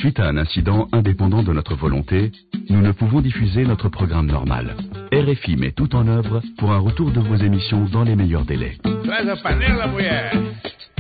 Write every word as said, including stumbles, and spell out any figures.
Suite à un incident indépendant de notre volonté, nous ne pouvons diffuser notre programme normal. R F I met tout en œuvre pour un retour de vos émissions dans les meilleurs délais. Vas a panela, mulher!